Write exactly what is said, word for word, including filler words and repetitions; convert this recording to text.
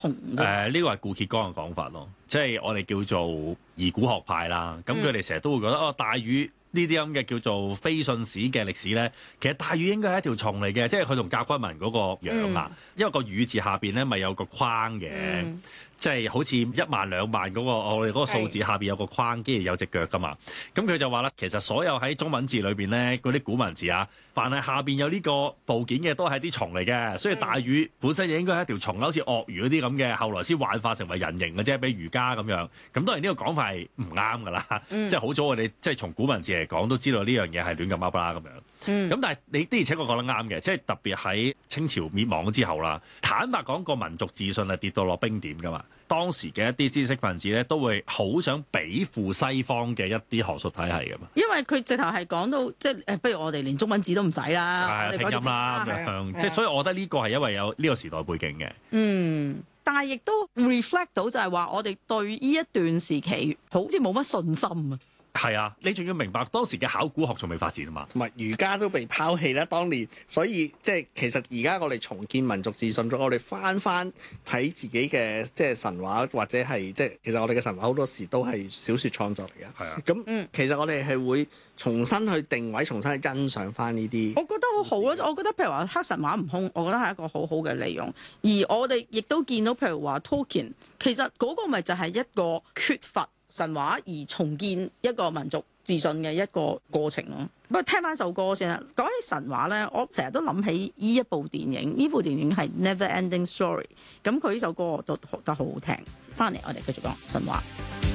紅嘅。 誒呢個係顧頡剛嘅講法咯，即係我哋叫做疑古學派啦。咁佢哋成日都會覺得、嗯、哦，大禹呢啲咁嘅叫做非信史嘅歷史咧，其實大禹應該係一條蟲嚟嘅，即係佢同甲骨文嗰個樣啊，嗯、因為個禹字下邊咧咪有個框嘅。嗯即係好似一萬兩萬嗰、那個我哋嗰個數字下邊有個框，跟住有隻腳噶嘛。咁佢就話啦，其實所有喺中文字裏邊咧，嗰啲古文字啊，凡係下邊有呢個部件嘅，都係啲蟲嚟嘅。所以大禹本身就應該係一條蟲，好似鱷魚嗰啲咁嘅，後來先幻化成為人形嘅啫，比如儒家咁樣。咁當然呢個講法係唔啱噶啦，嗯、即係好早我哋即係從古文字嚟講都知道呢樣嘢係亂咁噏啦咁樣。咁、嗯、但係你的而且確講得啱嘅，即係特別喺清朝滅亡之後啦，坦白講個民族自信係跌到落冰點噶嘛。當時嘅一啲知識分子咧，都會好想比附西方嘅一啲學術體系㗎嘛。 因為佢直頭係講到，即係誒，不如我哋連中文字都唔使啦， 係拼音啦咁樣。即係所以，我覺得呢個係因為有呢個時代背景嘅。 嗯，但係亦都 reflect 到就係話，我哋對呢一段時期好似冇乜信心啊。 係啊，你仲要明白當時嘅考古學仲未發展啊嘛， 同埋儒家都被拋棄啦，當年，所以即係其實而家我哋重建民族自信咗，我哋翻翻睇自己嘅即係神話或者係即係其實我哋嘅神話好多時都係小説創作嚟嘅。係啊，咁、嗯、其實我哋係會重新去定位，重新去欣賞翻呢啲。 我覺得好好咯，我覺得譬如話黑神話悟空，我覺得係一個好好嘅利用。而我哋亦都見到譬如話 Tolkien，其實嗰個咪就係一個缺乏神話而重建一個民族自信嘅一個過程咯。不過聽翻首歌先啦。講起神話咧，我成日都諗起呢一部電影，呢部電影係 Never Ending Story。咁佢呢首歌我都覺得好好聽。翻嚟我哋繼續講神話。